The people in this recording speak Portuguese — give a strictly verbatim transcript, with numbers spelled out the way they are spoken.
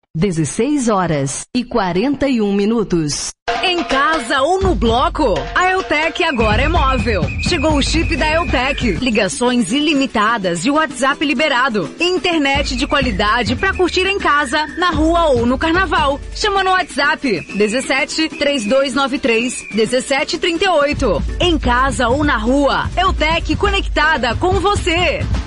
dezesseis horas e quarenta e um minutos. Em casa ou no bloco, a Eutec agora é móvel. Chegou o chip da Eutec. Ligações ilimitadas e WhatsApp liberado. Internet de qualidade pra curtir em casa, na rua ou no carnaval. Chama no WhatsApp dezessete, três dois nove três, dezessete trinta e oito. Em casa ou na rua, Eutec conectada com você.